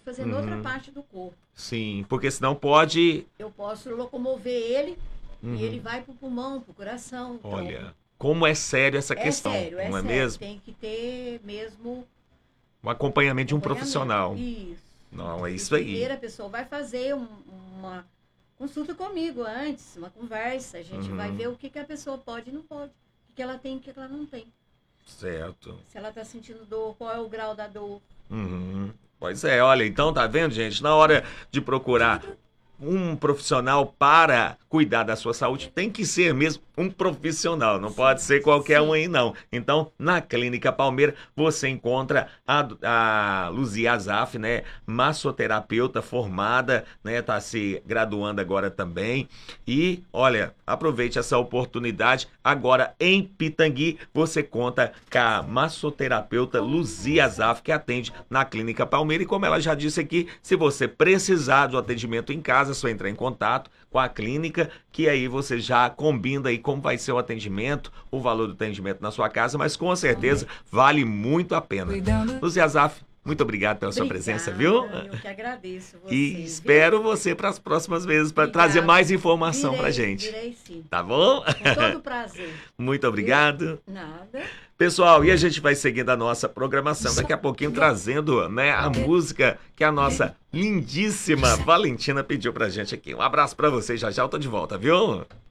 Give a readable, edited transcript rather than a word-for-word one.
fazer em outra parte do corpo. Sim, porque senão pode... Eu posso locomover ele e ele vai pro pulmão, pro coração. Olha, como é sério essa questão, sério, não é sério. mesmo? Tem que ter mesmo... Um acompanhamento de um profissional. Isso. Não, é isso aí. Primeiro a pessoa vai fazer uma consulta comigo antes, uma conversa. A gente vai ver o que a pessoa pode e não pode. O que ela tem e o que ela não tem. Certo. Se ela está sentindo dor, qual é o grau da dor. Pois é, olha, então tá vendo, gente? Na hora de procurar um profissional para cuidar da sua saúde, tem que ser mesmo um profissional, não pode ser qualquer um aí não. Então, na Clínica Palmeira, você encontra a Luzia Azaf, né, massoterapeuta formada, né, tá se graduando agora também. E, olha, aproveite essa oportunidade. Agora, em Pitangui, você conta com a massoterapeuta Luzia Azaf, que atende na Clínica Palmeira. E como ela já disse aqui, se você precisar do atendimento em casa, é só entrar em contato com a clínica, que aí você já combina aí como vai ser o atendimento, o valor do atendimento na sua casa, mas com certeza vale muito a pena. Luzia Azaf, muito obrigado pela sua presença, viu? Eu que agradeço você. E espero você para as próximas vezes para trazer mais informação para gente. Virei sim. Tá bom? Com todo prazer. Muito obrigado. Nada. Pessoal, e a gente vai seguindo a nossa programação, daqui a pouquinho trazendo, né, a música que a nossa lindíssima Valentina pediu pra gente aqui. Um abraço pra vocês, já já eu tô de volta, viu?